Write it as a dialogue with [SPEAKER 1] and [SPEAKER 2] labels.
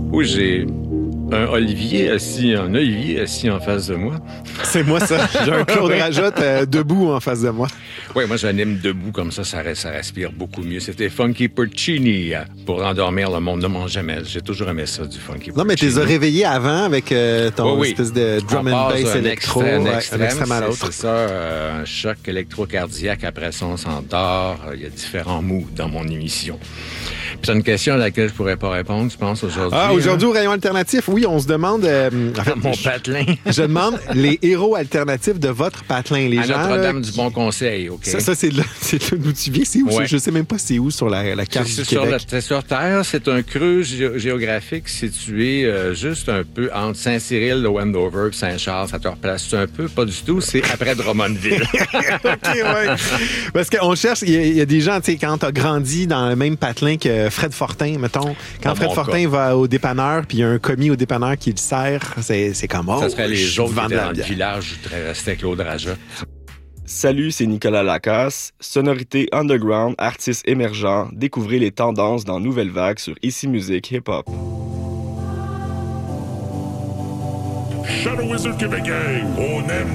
[SPEAKER 1] où j'ai un olivier assis en face de moi.
[SPEAKER 2] C'est moi, ça. J'ai un Claude Rajotte debout en face de moi.
[SPEAKER 1] Oui, moi, j'anime debout comme ça respire beaucoup mieux. C'était Funky Porcini pour endormir le monde. Ne mange jamais. J'ai toujours aimé ça, du Funky Porcini.
[SPEAKER 2] Non, mais tu les as réveillés avant avec ton espèce de drum and bass électro.
[SPEAKER 1] Un
[SPEAKER 2] extrême à l'autre.
[SPEAKER 1] C'est ça, un choc électrocardiaque. Après ça, on s'endort. Il y a différents moods dans mon émission. Puis c'est une question à laquelle je pourrais pas répondre, je pense, aujourd'hui.
[SPEAKER 2] Ah, aujourd'hui, au rayon alternatif, oui, on se demande...
[SPEAKER 1] mon patelin.
[SPEAKER 2] Je demande les héros alternatifs de votre patelin. Les
[SPEAKER 1] à
[SPEAKER 2] gens,
[SPEAKER 1] Notre-Dame du Bon Conseil, OK?
[SPEAKER 2] Ça c'est là d'où tu viens. C'est où?
[SPEAKER 1] Ouais.
[SPEAKER 2] Je sais même pas c'est où sur la carte du Québec.
[SPEAKER 1] C'est sur Terre. C'est un creux géographique situé juste un peu entre Saint-Cyril, de Wendover et Saint-Charles. Ça te replace un peu? Pas du tout. C'est après Drummondville.
[SPEAKER 2] OK, ouais. Parce qu'on cherche... Il y a des gens, tu sais, quand t'as grandi dans le même patelin que Fred Fortin, mettons. Quand Fred Fortin va au dépanneur puis il y a un commis au dépanneur qui le sert, c'est comme...
[SPEAKER 1] Ça serait les autres qui étaient dans le village où restait Claude Rajotte.
[SPEAKER 3] Salut, c'est Nicolas Lacasse. Sonorité underground, artiste émergent. Découvrez les tendances dans Nouvelle Vague sur Ici Musique Hip Hop.
[SPEAKER 4] Shadow Wizard Québécois, on aime